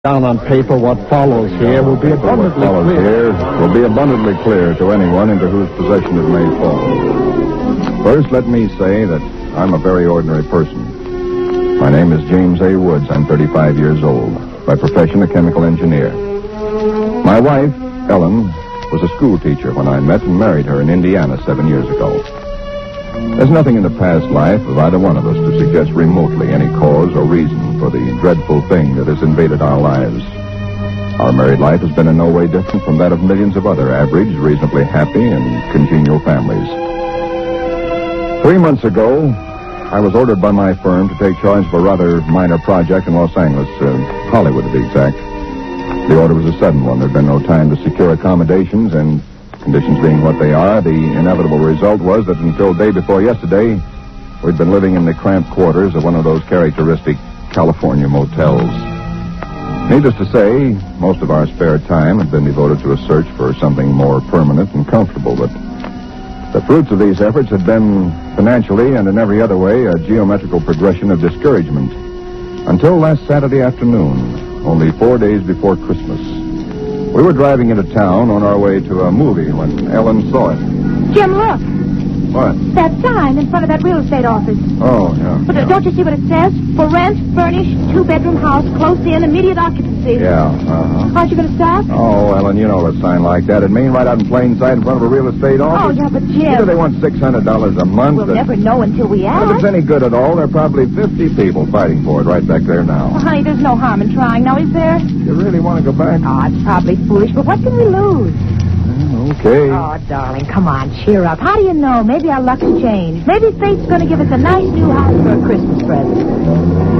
Down on paper, what follows here will be abundantly clear to anyone into whose possession it may fall. First, let me say that I'm a very ordinary person. My name is James A. Woods. I'm 35 years old. By profession, a chemical engineer. My wife, Ellen, was a school teacher when I met and married her in Indiana 7 years ago. There's nothing in the past life of either one of us to suggest remotely any cause or reason for the dreadful thing that has invaded our lives. Our married life has been in no way different from that of millions of other average, reasonably happy, and congenial families. 3 months ago, I was ordered by my firm to take charge of a rather minor project in Los Angeles, Hollywood to be exact. The order was a sudden one. There'd been no time to secure accommodations, and conditions being what they are, the inevitable result was that until day before yesterday, we'd been living in the cramped quarters of one of those characteristic California motels. Needless to say, most of our spare time had been devoted to a search for something more permanent and comfortable, but the fruits of these efforts had been, financially and in every other way, a geometrical progression of discouragement. Until last Saturday afternoon, only 4 days before Christmas. We were driving into town on our way to a movie when Ellen saw it. Jim, look. What? That sign in front of that real estate office. Oh, yeah. But don't you see what it says? For rent, furnished, 2-bedroom house, close in, immediate occupancy. Yeah, uh-huh. Aren't you going to stop? Oh, Ellen, you know a sign like that. It mean right out in plain sight in front of a real estate office. Oh, yeah, but Jim... Either they want $600 a month. We'll never know until we ask. If it's any good at all, there are probably 50 people fighting for it right back there now. Well, honey, there's no harm in trying now, is there? You really want to go back? Oh, it's probably foolish, but what can we lose? Okay. Oh, darling, come on, cheer up. How do you know? Maybe our luck has changed. Maybe fate's going to give us a nice new house for a Christmas present.